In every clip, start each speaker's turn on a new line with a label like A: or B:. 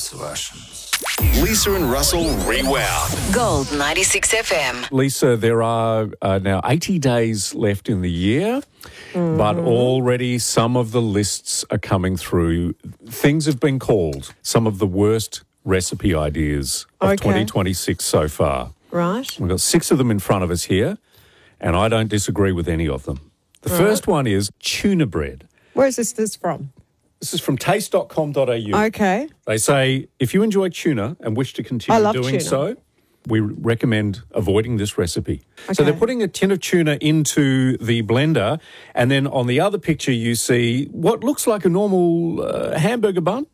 A: Russell's versions.
B: Lisa and Russell Rewound.
C: Gold 96 FM.
D: Lisa, there are now 80 days left in the year, but already some of the lists are coming through. Things have been called some of the worst recipe ideas of 2026 so far.
E: Right.
D: We've got 6 of them in front of us here, and I don't disagree with any of them. The first one is tuna bread.
E: Where is this from?
D: This is from taste.com.au.
E: Okay.
D: They say, if you enjoy tuna and wish to continue
E: love
D: doing
E: tuna.
D: so, we recommend avoiding this recipe. So
E: Okay.
D: they're putting a tin of tuna into the blender, and then on the other picture you see what looks like a normal hamburger bun,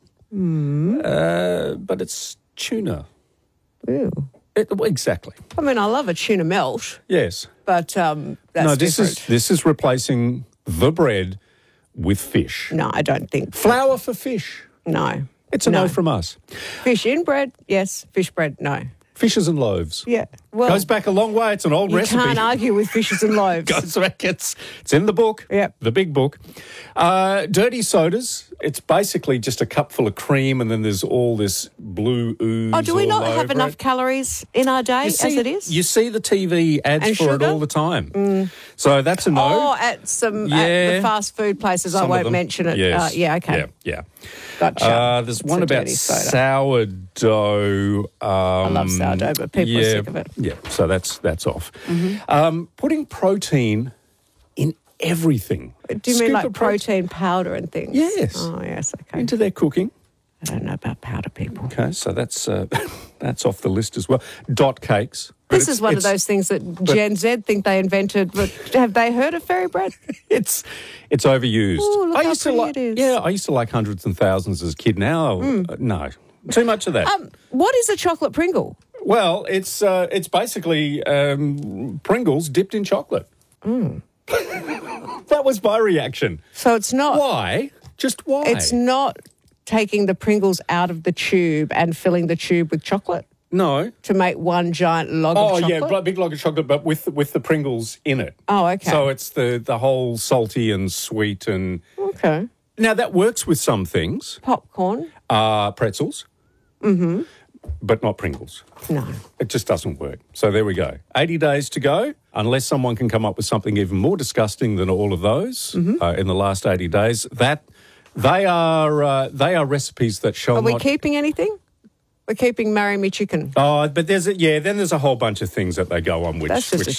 D: but it's tuna.
E: Ew.
D: Well, exactly.
E: I mean, I love a tuna melt,
D: Yes.
E: but that's
D: No,
E: different.
D: this is replacing the bread with fish.
E: No, I don't think.
D: Flour for fish.
E: No.
D: It's a no from us.
E: Fish in bread, yes. Fish bread, no.
D: Fishes and loaves.
E: Yeah. Well,
D: Goes back a long way. It's an old
E: you
D: recipe.
E: can't argue with fishes and loaves.
D: Goes back. It's in the book.
E: Yep.
D: The big book. Dirty sodas. It's basically just a cup full of cream, and then there's all this blue ooze.
E: Oh, do we not
D: all
E: have
D: over
E: enough
D: it.
E: calories in our day as it is?
D: You see the TV ads
E: And
D: for
E: sugar?
D: it all the time. So that's a no.
E: Oh, at the fast food places, I
D: Some of
E: won't
D: them.
E: mention it.
D: Yes.
E: Yeah, okay.
D: Yeah.
E: Gotcha.
D: There's
E: It's
D: one
E: a
D: about
E: dirty soda.
D: sourdough.
E: I love sourdough, but people are sick of it.
D: Yeah, so that's off. Putting protein in everything.
E: Do you mean
D: Scoop
E: like
D: of
E: protein powder and things?
D: Yes.
E: Oh, yes, okay.
D: Into their cooking.
E: I don't know about powder, people.
D: Okay, so that's that's off the list as well. Dot cakes. But
E: This is one of those things that Gen Z think they invented, but have they heard of fairy bread?
D: It's overused.
E: Ooh, look
D: I
E: how
D: used to
E: pretty
D: like.
E: it is.
D: Yeah, I used to like hundreds and thousands as a kid. Now, no, too much of that.
E: What is a chocolate Pringle?
D: Well, it's basically Pringles dipped in chocolate. That was my reaction.
E: So it's not.
D: Why? Just why?
E: It's not taking the Pringles out of the tube and filling the tube with chocolate
D: No.
E: to make one giant log
D: Oh,
E: of chocolate?
D: yeah, big log of chocolate, but with the Pringles in it.
E: Oh, okay.
D: So it's the whole salty and sweet and...
E: Okay.
D: Now, that works with some things.
E: Popcorn?
D: Pretzels. Mm-hmm. But not Pringles.
E: No.
D: It just doesn't work. So there we go. 80 days to go, unless someone can come up with something even more disgusting than all of those in the last 80 days. They are recipes that shall
E: Are we
D: not...
E: keeping anything? We're keeping Marry Me Chicken.
D: Oh, but then there's a whole bunch of things that they go on which
E: That's just a